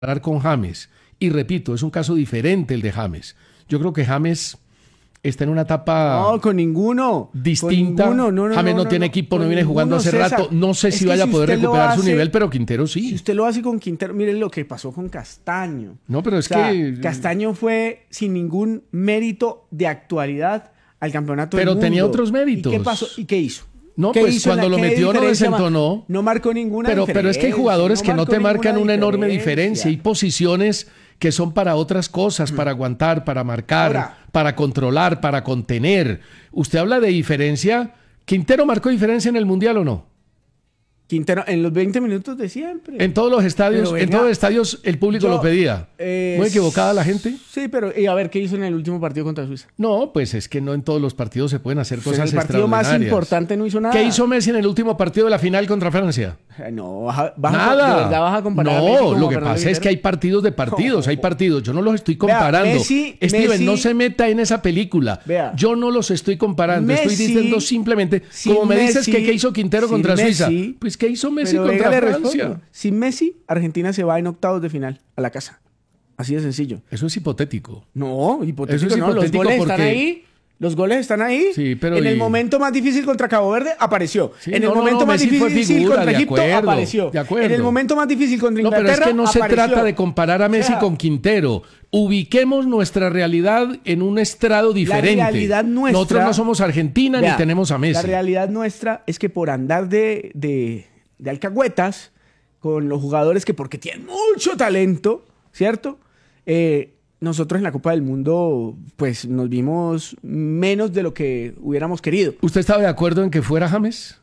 con James. Y repito, es un caso diferente el de James. Yo creo que James está en una etapa No, con ninguno. distinta. Con ninguno. No, James no tiene equipo, no viene jugando hace rato. No sé si vaya a poder recuperar su nivel, pero Quintero sí. Si usted lo hace con Quintero, miren lo que pasó con Castaño. No, pero es que Castaño fue sin ningún mérito de actualidad al campeonato del pero mundo. tenía otros méritos. ¿Y qué pasó? ¿Y qué hizo? No, ¿Qué pues hizo cuando lo metió no desentonó. No marcó ninguna diferencia. Pero es que hay jugadores que no te marcan una enorme diferencia. diferencia. Hay posiciones que son para otras cosas, para aguantar, para marcar, Ahora, para controlar, para contener. Usted habla de diferencia. ¿Quintero marcó diferencia en el Mundial o no? Quintero, en los 20 minutos de siempre. En todos los estadios, Pero venga, en todos los estadios el público lo pedía. ¿Muy equivocada la gente? Sí, pero y a ver, ¿qué hizo en el último partido contra Suiza? No, pues es que no en todos los partidos se pueden hacer Pues cosas en el partido más extraordinarias. importante no hizo nada. ¿Qué hizo Messi en el último partido de la final contra Francia? No, Nada. ¿de verdad vas a comparar a Messi No, como lo que Fernando pasa es que hay partidos de partidos, hay partidos. Yo no los estoy Vea, comparando. Messi, no se meta en esa película. Vea. Yo no los estoy comparando. Estoy Messi, diciendo simplemente, sin como me dices Messi, que qué hizo Quintero sin contra Suiza. Messi, Pues ¿qué hizo Messi pero contra venga, le Francia? respondo. Sin Messi, Argentina se va en octavos de final a la casa. Así de sencillo. Eso es hipotético. No, hipotético Eso es no. Los hipotético goles porque- están ahí. Los goles están ahí. Sí, pero en el y- momento más difícil contra Cabo Verde apareció. Sí, en el no, momento más Messi fue difícil figura, contra de Egipto acuerdo, apareció. de acuerdo. En el momento más difícil contra No, pero Inglaterra es que no se apareció. trata de comparar a Messi O sea, con Quintero. Ubiquemos nuestra realidad en un estrado diferente. realidad nuestra- Nosotros no somos Argentina Vea, ni tenemos a Messi. La realidad nuestra es que por andar de alcahuetas con los jugadores que porque tienen mucho talento, ¿cierto? Nosotros en la Copa del Mundo pues nos vimos menos de lo que hubiéramos querido. ¿Usted estaba de acuerdo en que fuera James?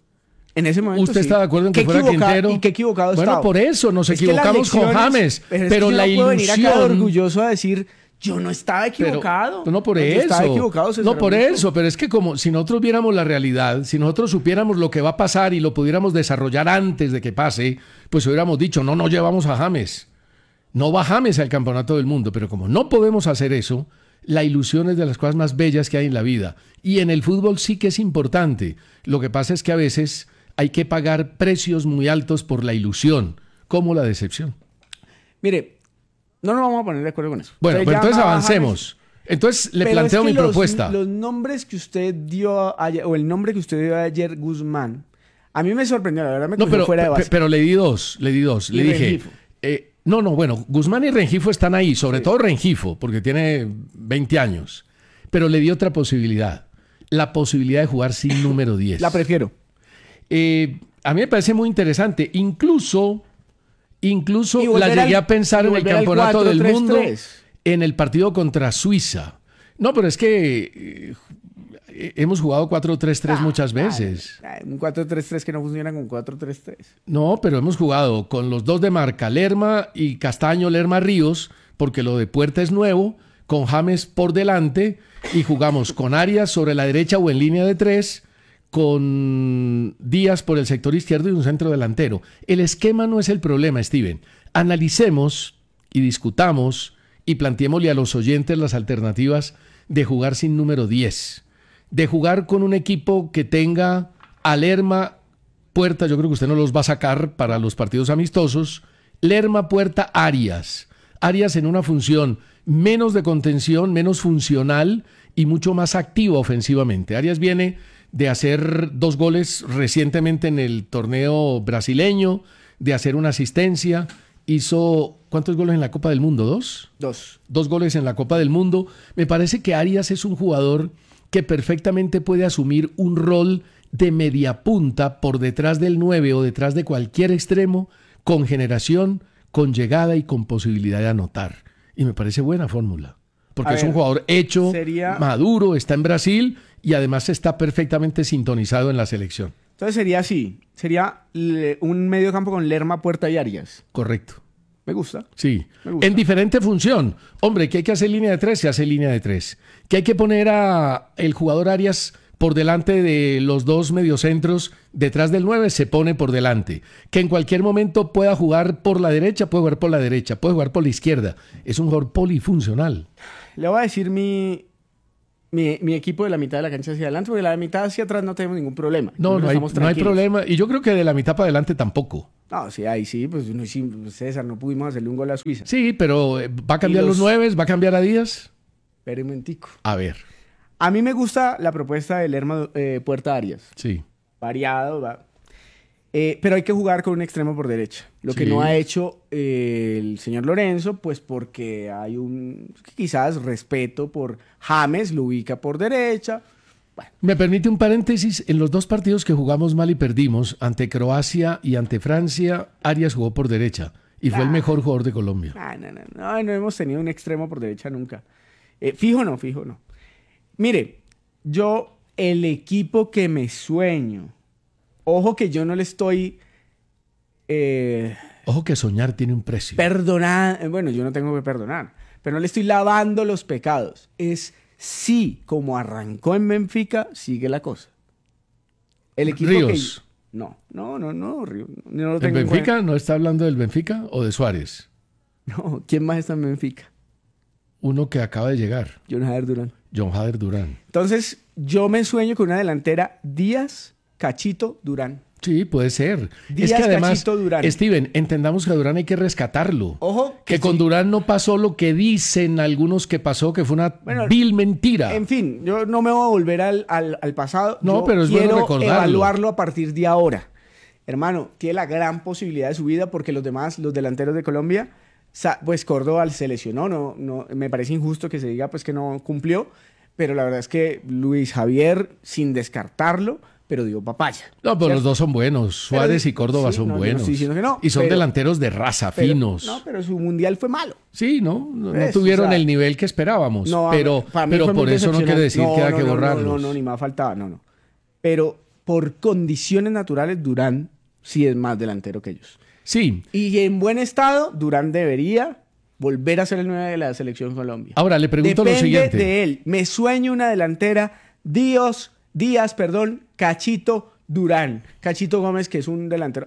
En ese momento ¿Usted sí. está de acuerdo en que Qué fuera equivoca- Quintero? Y qué equivocado Bueno, estaba. por eso nos Es que las equivocamos con lecciones- James. es Pero que yo la no puedo venir acá de ilusión... orgulloso a decir yo no estaba equivocado. No por Yo eso. estaba equivocado, César No por Augusto. eso, pero es que como si nosotros viéramos la realidad, si nosotros supiéramos lo que va a pasar y lo pudiéramos desarrollar antes de que pase, pues hubiéramos dicho, no llevamos a James. No va James al campeonato del mundo, pero como no podemos hacer eso, la ilusión es de las cosas más bellas que hay en la vida. Y en el fútbol sí que es importante. Lo que pasa es que a veces hay que pagar precios muy altos por la ilusión, como la decepción. Mire, no nos vamos a poner de acuerdo con eso. Bueno, Usted pues entonces llama a avancemos. Entonces le Pero planteo es que mi propuesta. Los nombres que usted dio ayer, o el nombre que usted dio ayer, Guzmán, a mí me sorprendió, la verdad me No, cogió fuera de base. pero le di dos. Y Le dije, Rengifo. bueno, Guzmán y Rengifo están ahí, sobre todo Rengifo, porque tiene 20 años. Pero le di otra posibilidad, la posibilidad de jugar sin número 10. La prefiero. A mí me parece muy interesante. Incluso Y la volver llegué al- a pensar y en el volver al campeonato del 4-3-3. mundo, en el partido contra Suiza. No, pero es que hemos jugado 4-3-3 muchas veces. Un 4-3-3 que no funciona con 4-3-3. No, pero hemos jugado con los dos de marca, Lerma y Castaño, Lerma Ríos, porque lo de Puerta es nuevo, con James por delante, y jugamos con Arias sobre la derecha o en línea de 3, con Díaz por el sector izquierdo y un centro delantero. El esquema no es el problema, Steven. Analicemos y discutamos y planteémosle a los oyentes las alternativas de jugar sin número 10, de jugar con un equipo que tenga a Lerma, Puerta, yo creo que usted no los va a sacar para los partidos amistosos, Lerma, Puerta, Arias. Arias en una función menos de contención, menos funcional y mucho más activa ofensivamente. Arias viene de hacer 2 goles recientemente en el torneo brasileño, de hacer una asistencia, hizo ¿cuántos goles en la Copa del Mundo? ¿2? 2 goles en la Copa del Mundo. Me parece que Arias es un jugador que perfectamente puede asumir un rol de media punta por detrás del 9 o detrás de cualquier extremo, con generación, con llegada y con posibilidad de anotar. Y me parece buena fórmula. Porque es un jugador hecho, maduro, está en Brasil y además está perfectamente sintonizado en la selección. Entonces sería así. Sería un medio campo con Lerma, Puerta y Arias. Correcto. Me gusta. Sí. Me gusta. En diferente función. Hombre, que hay que hacer línea de 3, se hace línea de 3. Que hay que poner a el jugador Arias por delante de los dos mediocentros, detrás del 9, se pone por delante. Que en cualquier momento pueda jugar por la derecha, puede jugar por la derecha, puede jugar por la izquierda. Es un jugador polifuncional. Le voy a decir mi mi equipo de la mitad de la cancha hacia adelante, porque de la mitad hacia atrás no tenemos ningún problema. No, no hay Tranquilos. problema. Y yo creo que de la mitad para adelante tampoco. No, sí, ahí sí, pues César, no pudimos hacerle un gol a Suiza. Sí, pero ¿va a cambiar los 9? ¿Va a cambiar a Díaz? Espera un momentico. A ver. A mí me gusta la propuesta de Lerma Puerta Arias. Sí. Variado, va. Pero hay que jugar con un extremo por derecha. Lo que Sí. no ha hecho el señor Lorenzo, pues porque hay quizás respeto por James, lo ubica por derecha. Bueno, Me permite un paréntesis. En los 2 partidos que jugamos mal y perdimos, ante Croacia y ante Francia, Arias jugó por derecha y fue el mejor jugador de Colombia. no hemos tenido un extremo por derecha nunca. Fijo no. Mire, el equipo que me sueño, ojo que yo no le estoy Ojo que soñar tiene un precio. perdonando, bueno, yo no tengo que perdonar, pero no le estoy lavando los pecados. Es sí, como arrancó en Benfica, sigue la cosa. El equipo Ríos. que... No, Ríos. No lo ¿El tengo en Benfica? cuenta. ¿No está hablando del Benfica o de Suárez? No, ¿quién más está en Benfica? Uno que acaba de llegar, John Jader Durán. John Hader Durán. Entonces, yo me sueño con una delantera Díaz, Cachito, Durán. Sí, puede ser. Díaz, es que además, Cachito, Durán. Steven, entendamos que a Durán hay que rescatarlo. Ojo, Que con sí. Durán no pasó lo que dicen algunos que pasó, que fue una Bueno, vil mentira. En fin, yo no me voy a volver al pasado. No, Yo pero es bueno quiero recordarlo. evaluarlo a partir de ahora. Hermano, tiene la gran posibilidad de su vida porque los demás, los delanteros de Colombia, pues Córdoba se lesionó. No, me parece injusto que se diga pues que no cumplió, pero la verdad es que Luis Javier, sin descartarlo, pero dio papaya. No, pero ¿Cierto? los dos son buenos. Suárez y Córdoba sí, son no, yo no buenos. estoy diciendo que no, y son pero- delanteros de raza, finos. No, pero su mundial fue malo. Sí, no Pues, tuvieron o sea, el nivel que esperábamos. No, pero para mí pero fue por muy eso no quiere decir decepcionante. que hay que borrarlos. No, ni más faltaba, no. Pero por condiciones naturales, Durán sí es más delantero que ellos. Sí. Y en buen estado, Durán debería volver a ser el 9 de la selección Colombia. Ahora le pregunto Depende lo siguiente. de él. Me sueño una delantera Díaz, Cachito, Durán. Cachito Gómez, que es un delantero.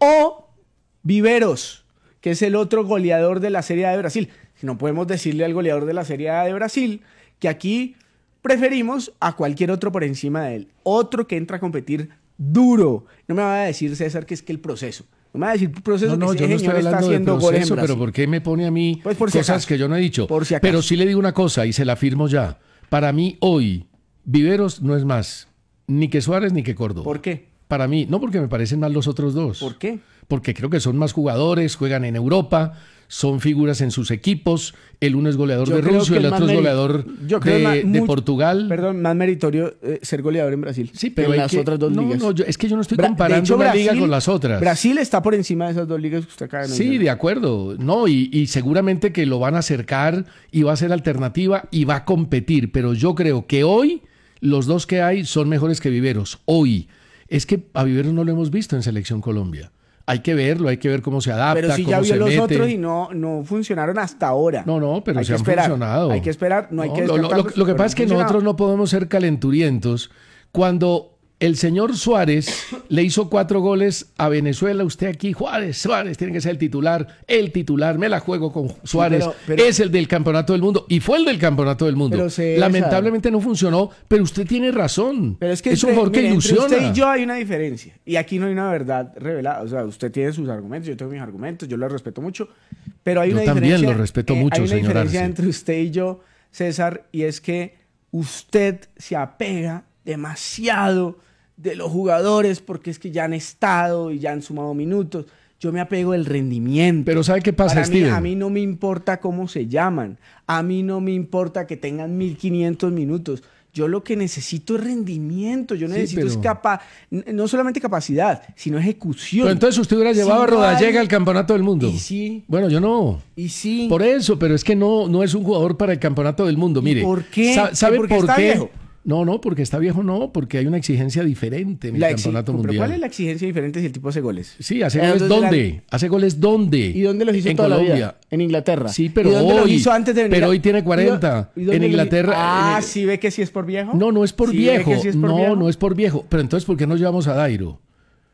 O Viveros, que es el otro goleador de la Serie A de Brasil. No podemos decirle al goleador de la Serie A de Brasil que aquí preferimos a cualquier otro por encima de él. Otro que entra a competir duro. No me va a decir, César, que es que el proceso. No me va a decir el proceso No, que yo ese no estoy señor está hablando de haciendo goles en proceso, Brasil. pero ¿por qué me pone a mí Pues por si cosas acaso. que yo no he dicho? Por si acaso. Pero sí le digo una cosa y se la afirmo ya. Para mí hoy, Viveros no es más ni que Suárez ni que Córdoba. ¿Por qué? Para mí, no porque me parecen mal los otros dos. ¿Por qué? Porque creo que son más jugadores, juegan en Europa, son figuras en sus equipos. El uno es goleador Yo de creo Rusia, que el es otro más es goleador yo creo de más- Portugal. Perdón, más meritorio ser goleador en Brasil. Sí, pero en hay las que- otras dos no, ligas. No, es que yo no estoy De comparando hecho, una liga Brasil- con las otras. Brasil está por encima de esas dos ligas que usted acaba de Sí, mencionar. de acuerdo. No, y seguramente que lo van a acercar y va a ser alternativa y va a competir. Pero yo creo que hoy los dos que hay son mejores que Viveros. Hoy. Es que a Viveros no lo hemos visto en Selección Colombia. Hay que verlo, hay que ver cómo se adapta, Pero si cómo ya vio se los mete. otros y no funcionaron hasta ahora. No, pero Hay se que han esperar. funcionado. Hay que esperar, no hay que lo descartarlos, que pero pasa es que han funcionado. nosotros no podemos ser calenturientos. Cuando el señor Suárez le hizo 4 goles a Venezuela, usted aquí, Suárez tiene que ser el titular, me la juego con Suárez, pero- es el del Campeonato del Mundo, y fue el del Campeonato del Mundo. Pero César- Lamentablemente no funcionó, pero usted tiene razón. Pero es que un entre- jugador que mire, entre ilusiona. usted y yo hay una diferencia. Y aquí no hay una verdad revelada. O sea, usted tiene sus argumentos, yo tengo mis argumentos, yo los respeto mucho. Pero hay Yo una también diferencia. los respeto mucho, hay una señor diferencia Arce. entre usted y yo, César, y es que usted se apega demasiado de los jugadores porque es que ya han estado y ya han sumado minutos. Yo me apego del rendimiento. Pero ¿sabe qué pasa, Para mí, Steven? a mí no me importa cómo se llaman. A mí no me importa que tengan 1500 minutos. Yo lo que necesito es rendimiento. Yo Sí, necesito es pero- no solamente capacidad, sino ejecución. Pero entonces usted hubiera llevado a Si no Rodallega hay- al Campeonato del Mundo. Y sí, Bueno, yo no. y sí. Por eso, pero es que no es un jugador para el Campeonato del Mundo. ¿Y Mire, por qué? ¿sabe ¿Porque por está qué? viejo? No, porque está viejo, no, porque hay una exigencia diferente en el Campeonato ¿Pero Mundial. cuál es la exigencia diferente si el tipo hace goles? Sí, ¿hace ¿En goles dónde dónde? ¿Hace goles dónde? ¿Y dónde los hizo en toda la Colombia. vida? En Inglaterra. Sí, pero ¿Y dónde los hoy- hizo antes de venir? pero hoy tiene 40. ¿Y dónde En los- Inglaterra, Ah, en- ¿sí ve que sí es por viejo? No es por ¿Sí ve viejo. que sí es por viejo? No es por viejo. Pero entonces, ¿por qué no llevamos a Dairo?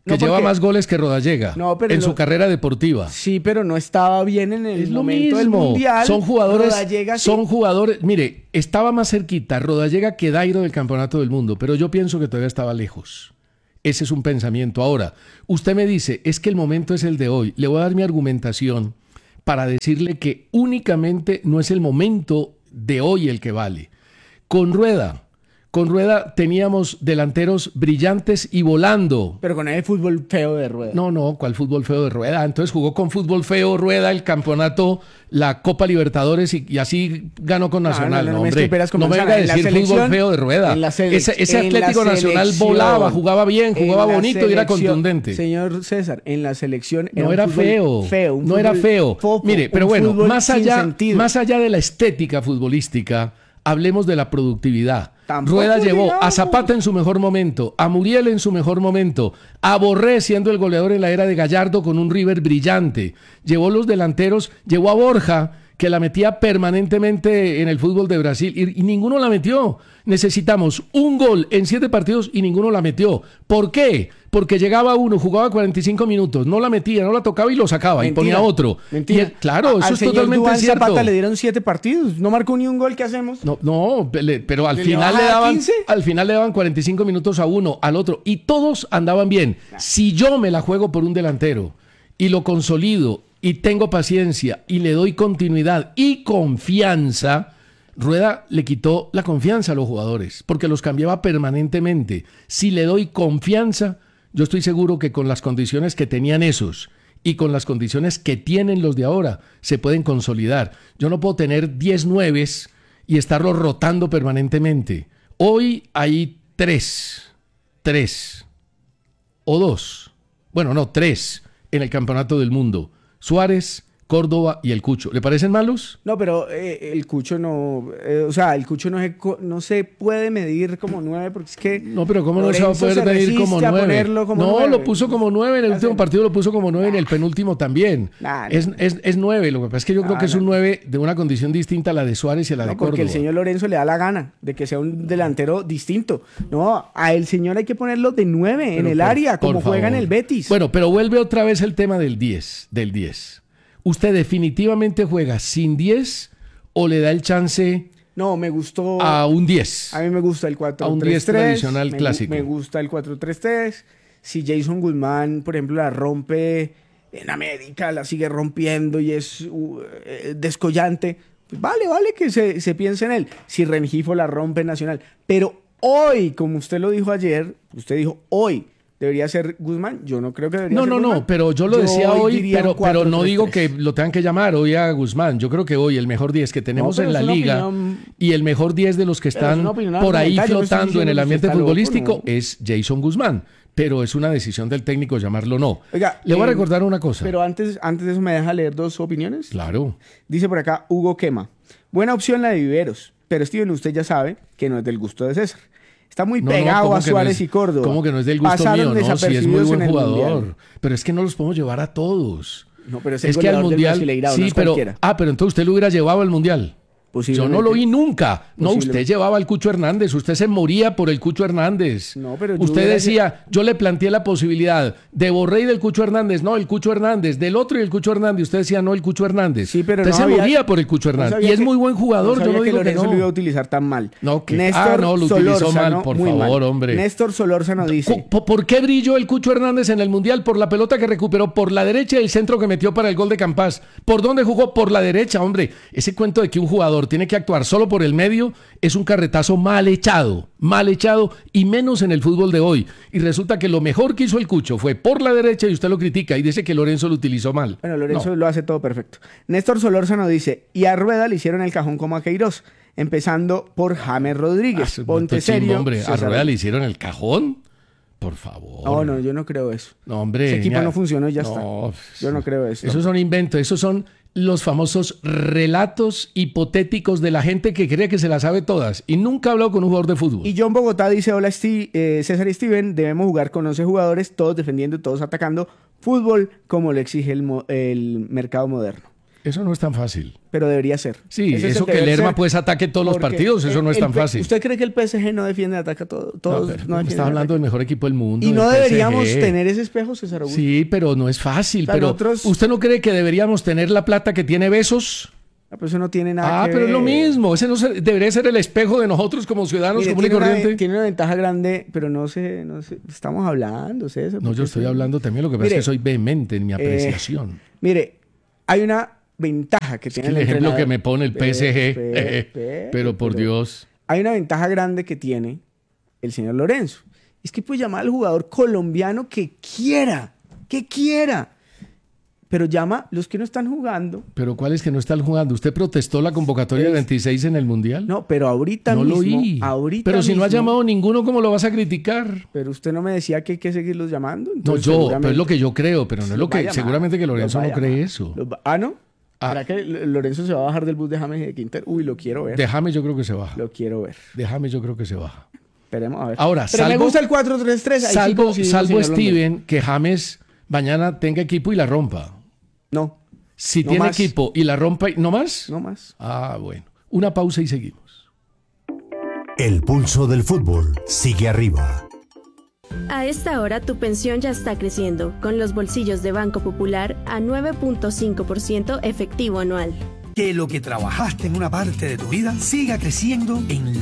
que No, lleva porque- más goles que Rodallega No, pero en lo- su carrera deportiva. Sí, pero no estaba bien en el Es lo momento del mismo. Mundial. Son jugadores, Rodallega sí. son jugadores. Mire, estaba más cerquita Rodallega que Dairo del Campeonato del Mundo, pero yo pienso que todavía estaba lejos. Ese es un pensamiento. Ahora, usted me dice, es que el momento es el de hoy. Le voy a dar mi argumentación para decirle que únicamente no es el momento de hoy el que vale. Con Rueda teníamos delanteros brillantes y volando. Pero con el fútbol feo de Rueda. No, ¿cuál fútbol feo de Rueda? Entonces jugó con fútbol feo Rueda el campeonato, la Copa Libertadores y así ganó con Nacional. No, mezcle hombre, peras con no me manzana. venga a En la decir fútbol selección- feo de Rueda. en la sele- Ese en la Atlético Nacional selección- volaba, jugaba bien, jugaba en la bonito y era selección- contundente. Señor César, en la selección No un era fútbol feo, un no era fútbol feo. fofo, Mire, pero un bueno, fútbol más sin allá sentido. de la estética futbolística, hablemos de la productividad. Tampoco Rueda llevó a digamos. Zapata en su mejor momento, a Muriel en su mejor momento, a Borré siendo el goleador en la era de Gallardo con un River brillante. Llevó los delanteros, llevó a Borja, que la metía permanentemente en el fútbol de Brasil y ninguno la metió. Necesitamos un gol en 7 partidos y ninguno la metió. ¿Por qué? Porque llegaba uno, jugaba 45 minutos, no la metía, no la tocaba y lo sacaba y ponía otro. Mentira. Y claro, eso Al es señor totalmente Duván cierto. Zapata le dieron 7 partidos. No marcó ni un gol. ¿Qué hacemos? No, pero al ¿Le final baja le a daban 15? al final le daban 45 minutos a uno, al otro y todos andaban bien. Si yo me la juego por un delantero y lo consolido y tengo paciencia y le doy continuidad y confianza, Rueda le quitó la confianza a los jugadores porque los cambiaba permanentemente. Si le doy confianza, yo estoy seguro que con las condiciones que tenían esos y con las condiciones que tienen los de ahora, se pueden consolidar. Yo no puedo tener 10 nueves y estarlos rotando permanentemente. Hoy hay 3 o 2, bueno, no, 3 en el Campeonato del Mundo. Suárez, Córdoba y el Cucho. ¿Le parecen malos? No, pero el Cucho no... o sea, el Cucho no se puede medir como 9 porque es que... No, pero ¿cómo no se va a Lorenzo poder medir como resiste a 9? ponerlo como No, 9. lo puso como 9 en el último partido, lo puso como 9 en el penúltimo también. Es 9, lo que pasa es que yo creo que es un 9 de una condición distinta a la de Suárez y a la de Córdoba. Porque el señor Lorenzo le da la gana de que sea un delantero distinto. No, a el señor hay que ponerlo de 9 en el área, como juega en el Betis. Bueno, pero vuelve otra vez el tema del 10. ¿Usted definitivamente juega sin 10 o le da el chance no, me gustó... a un 10? A mí me gusta el 4-3-3. A un 10 tradicional clásico. Me gusta el 4-3-3. Si Jason Guzmán, por ejemplo, la rompe en América, la sigue rompiendo y es descollante, pues vale que se piense en él. Si Rengifo la rompe en Nacional. Pero hoy, como usted lo dijo ayer, usted dijo hoy, debería ser Guzmán. Yo no creo que debería ser Guzmán. No, pero yo lo decía hoy, diría un pero no 4-3-3. digo que lo tengan que llamar hoy a Guzmán. Yo creo que hoy el mejor 10 que tenemos pero en la es una liga opinión- y el mejor 10 de los que Pero es están una opinión por ahí argumental, yo no estoy flotando en diciendo el que ambiente usted está loco, futbolístico no. es Jason Guzmán. Pero es una decisión del técnico llamarlo o no. Oiga, Le voy a recordar una cosa. Pero antes de eso, ¿me deja leer 2 opiniones? Claro. Dice por acá Hugo Quema. Buena opción la de Viveros, pero Steven, usted ya sabe que no es del gusto de César. Está muy pegado ¿cómo a que no Suárez es- y Córdoba. ¿Cómo que no es del gusto Pasaron mío? No, sí, es muy desapercibidos buen en el jugador. Mundial. Pero es que no los podemos llevar a todos. No, pero es el Es que al goleador del Mundial... Brasileirao, Sí, no es pero... cualquiera. pero entonces usted lo hubiera llevado al Mundial. Yo Posiblemente. no lo vi nunca. No, usted Posiblemente. llevaba al Cucho Hernández. Usted se moría por el Cucho Hernández. No, pero yo usted hubiera- decía, yo le planteé la posibilidad de Borré y del Cucho Hernández. No, el Cucho Hernández. Del otro y el Cucho Hernández. Usted decía, no, el Cucho Hernández. Sí, pero usted no se sabía- moría por el Cucho no Hernández. sabía Y es que- muy buen jugador. no Yo no sabía que digo que Lorenzo no. lo iba a utilizar tan mal. No, que- Néstor no, lo utilizó Solórzano, mal, por muy favor, mal. hombre. Néstor Solórzano dice... ¿Por qué brilló el Cucho Hernández en el Mundial? Por la pelota que recuperó por la derecha y el centro que metió para el gol de Campas. ¿Por dónde jugó? Por la derecha, hombre. Ese cuento de que un jugador tiene que actuar solo por el medio es un carretazo mal echado y menos en el fútbol de hoy. Y resulta que lo mejor que hizo el Cucho fue por la derecha y usted lo critica y dice que Lorenzo lo utilizó mal. Bueno, Lorenzo No. lo hace todo perfecto. Néstor Solórzano dice, y a Rueda le hicieron el cajón como a Queiroz, empezando por James Rodríguez. Ponte chimbo, serio. hombre. ¿A César. Rueda le hicieron el cajón? Por favor. No, yo no creo eso. No, hombre. Ese equipo ya- no funcionó y ya No, está. Yo no creo eso. Esos son inventos, esos son los famosos relatos hipotéticos de la gente que cree que se las sabe todas y nunca ha hablado con un jugador de fútbol. Y John Bogotá dice, hola César y Steven, debemos jugar con 11 jugadores, todos defendiendo y todos atacando. Fútbol como lo exige el mercado moderno. Eso no es tan fácil. pero debería ser. Sí, Ese es eso el que deber Lerma ser, pues ataque todos los porque partidos, eso no es tan fácil. ¿Usted cree que el PSG no defiende y ataca todo? No, Todos pero no defienden estás hablando del mejor equipo del mundo. Y no del deberíamos PSG. tener ese espejo, César Augusto. Sí, pero no es fácil. O sea, Pero nosotros- ¿usted no cree que deberíamos tener la plata que tiene Besos? Ah, pero eso no tiene nada que Pero es lo ver. mismo. Ese no debería ser el espejo de nosotros como ciudadanos Mire, común y tiene corriente. tiene una ventaja grande, pero no sé, estamos hablando, César. No, yo estoy hablando también. Lo que pasa Mire, es que soy vehemente en mi apreciación. Mire, hay una ventaja que Es tiene que el el ejemplo entrenador. que me pone el PSG. Pero por pero Dios. Hay una ventaja grande que tiene el señor Lorenzo. Es que puede llamar al jugador colombiano que quiera. Pero llama los que no están jugando. Pero ¿cuál es que no están jugando? ¿Usted protestó la convocatoria de 26 en el Mundial? No, pero ahorita No mismo. lo oí. Ahorita Pero si no ha mismo, llamado ninguno, ¿cómo lo vas a criticar? Pero usted no me decía que hay que seguirlos llamando. No, Entonces, pero es seguramente lo que yo creo, pero no es los lo va a que... llamar, Seguramente que Lorenzo los va no a cree llamar. eso. ¿No? Ah. ¿Será que Lorenzo se va a bajar del bus de James y de Quintero? Uy, lo quiero ver. Déjame, yo creo que se baja. Lo quiero ver. Déjame, yo creo que se baja. Esperemos a ver. Ahora, pero me salvo- gusta el 4-3-3. Ahí sí Salvo coincidimos, señor Londoño. Steven, que James mañana tenga equipo y la rompa. No, Si No tiene más. equipo y la rompa, ¿no más? no más. Ah, bueno. Una pausa y seguimos. El pulso del fútbol sigue arriba. A esta hora tu pensión ya está creciendo, con los bolsillos de Banco Popular a 9.5% efectivo anual. Que lo que trabajaste en una parte de tu vida siga creciendo en